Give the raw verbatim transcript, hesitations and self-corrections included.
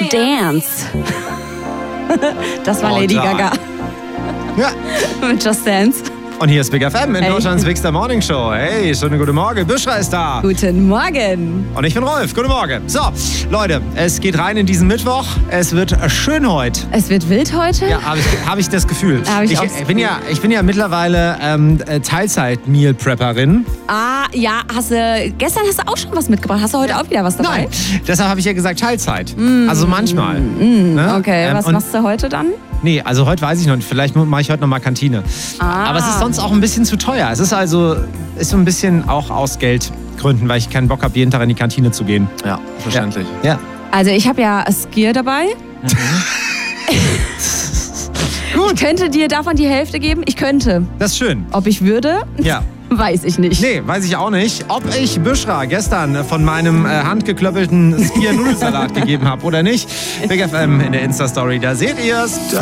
Dance. Das war Oh, Lady da. Gaga Ja. mit Just Dance. Und hier ist Big F M in Hey. Deutschlands Bigster Morning Show. Hey, schönen guten Morgen. Büschra ist da. Guten Morgen. Und ich bin Rolf. Guten Morgen. So, Leute, es geht rein in diesen Mittwoch. Es wird schön heute. Es wird wild heute. Ja, habe ich, hab ich das Gefühl. Hab ich ich, auch ich, das bin ja, ich bin ja mittlerweile ähm, Teilzeit-Meal-Prepperin. Ah, ja, hast du, gestern hast du auch schon was mitgebracht. Hast du heute auch wieder was dabei? Nein, deshalb habe ich ja gesagt Teilzeit. Also manchmal. Ne? Okay, Ähm, was und- machst du heute dann? Nee, also heute weiß ich noch nicht. Vielleicht mache ich heute noch mal Kantine. Ah. Aber es ist sonst auch ein bisschen zu teuer. Es ist also ist so ein bisschen auch aus Geldgründen, weil ich keinen Bock habe, jeden Tag in die Kantine zu gehen. Ja, verständlich. Ja. Also ich habe ja Skier dabei. Gut, Ich könnte dir davon die Hälfte geben. Ich könnte. das ist schön. Ob ich würde, Ja. weiß ich nicht. Nee, weiß ich auch nicht. Ob ich Büschra gestern von meinem äh, handgeklöppelten Skier-Nudelsalat gegeben habe oder nicht. Big F M in der Insta-Story, da seht ihr's.